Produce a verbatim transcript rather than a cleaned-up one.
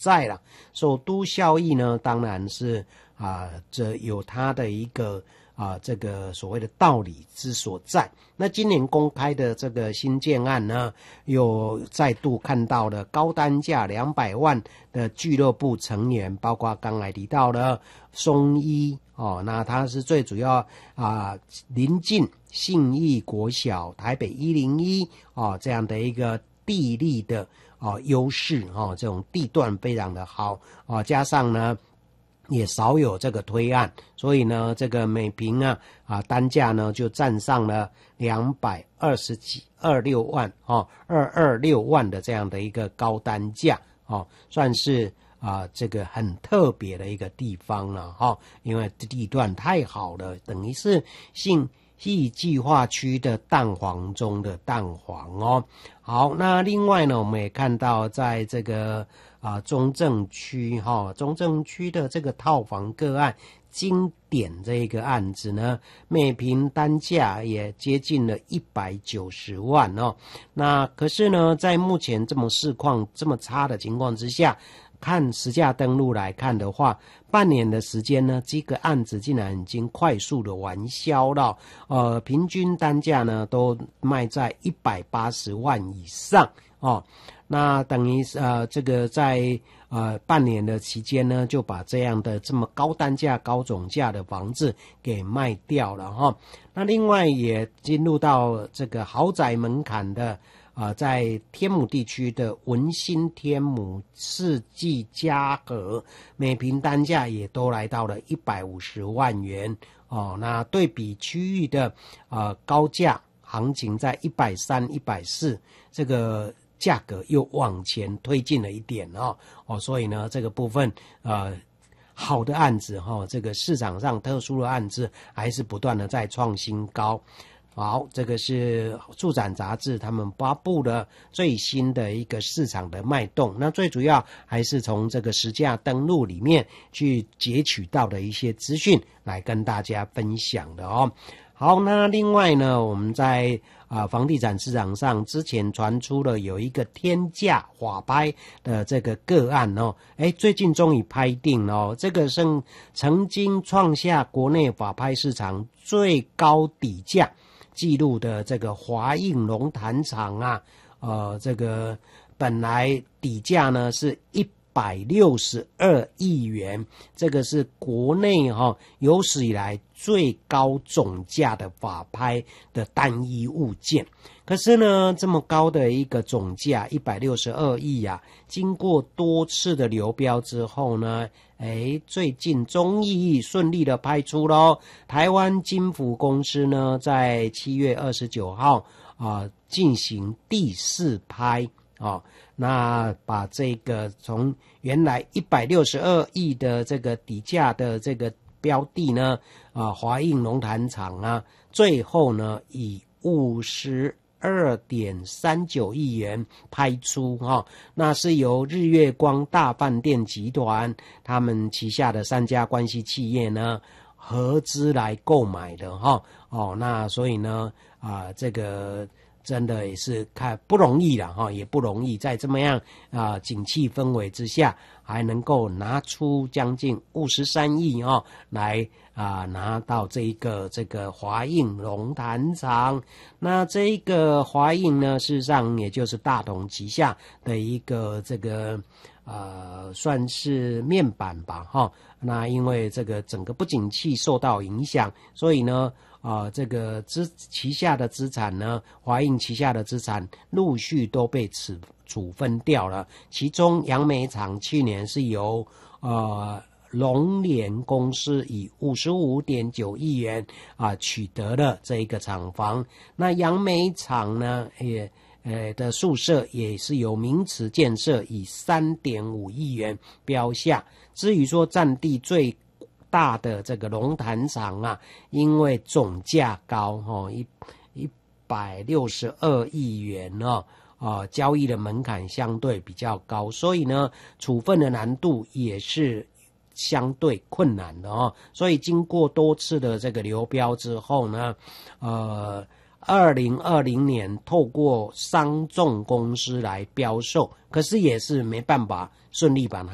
在了。首都效益呢，当然是啊，这有它的一个啊，这个所谓的道理之所在。那今年公开的这个新建案呢，又再度看到了高单价两百万的俱乐部成员，包括刚才提到的松一哦，那它是最主要啊，临近信义国小、台北一零一哦这样的一个地利的哦优势哦，这种地段非常的好哦，加上呢。也少有这个推案，所以呢，这个每坪啊啊单价呢就站上了两百二十几二六万哦，二二六万的这样的一个高单价哦，算是啊这个很特别的一个地方了哈、哦，因为地段太好了，等于是信义计划区的蛋黄中的蛋黄哦。好，那另外呢，我们也看到在这个。啊，中正区哈、哦，中正区的这个套房个案，经典这个案子呢，每坪单价也接近了一百九十万哦。那可是呢，在目前这么市况这么差的情况之下，看实价登录来看的话，半年的时间呢，这个案子竟然已经快速的完销了，呃，平均单价呢都卖在一百八十万以上哦。那等于呃，这个在呃半年的期间呢，就把这样的这么高单价、高总价的房子给卖掉了哈。那另外也进入到这个豪宅门槛的啊、呃，在天母地区的文心天母世纪嘉禾，每坪单价也都来到了一百五十万元哦。那对比区域的呃高价行情在一百三十、一百四十，这个。价格又往前推进了一点哦哦，所以呢，这个部分呃好的案子哈、哦，这个市场上特殊的案子还是不断的在创新高。好，这个是住展杂志他们发布的最新的一个市场的脉动。那最主要还是从这个实价登录里面去截取到的一些资讯来跟大家分享的哦。好，那另外呢，我们在啊、呃、房地产市场上之前传出了有一个天价法拍的这个个案哦，诶，最近终于拍定了哦，这个是曾经创下国内法拍市场最高底价记录的这个华映龙潭厂啊，呃，这个本来底价呢是一百六十二亿元，这个是国内哈、哦、有史以来最高总价的法拍的单一物件。可是呢，这么高的一个总价一百六十二亿啊，经过多次的流标之后呢，哎，最近终于顺利的拍出咯。台湾金福公司呢，在七月二十九号啊、呃、进行第四拍哦。那把这个从原来一百六十二亿的这个底价的这个标的呢，啊，华映龙潭厂啊，最后呢以五十二点三九亿元拍出哈、哦，那是由日月光大饭店集团他们旗下的三家关系企业呢合资来购买的哈、哦，哦，那所以呢啊，这个。真的也是看不容易了哈，也不容易在这么样啊景气氛围之下，还能够拿出将近五十三亿哦来啊拿到这一个这个华映龙潭厂。那这一个华映呢，事实上也就是大同旗下的一个这个呃算是面板吧哈。那因为这个整个不景气受到影响，所以呢。啊、呃，这个资旗下的资产呢，华映旗下的资产陆续都被处处分掉了。其中杨梅厂去年是由呃龙联公司以五十五点九亿元啊、呃、取得了这一个厂房。那杨梅厂呢，也呃的宿舍也是由名池建设以三点五亿元标下。至于说占地最大的这个龙潭厂啊，因为总价高哦，一一百六十二亿元哦，呃，交易的门槛相对比较高，所以呢，处分的难度也是相对困难的哦。所以经过多次的这个流标之后呢，呃，二零二零年透过商仲公司来标售，可是也是没办法顺利把它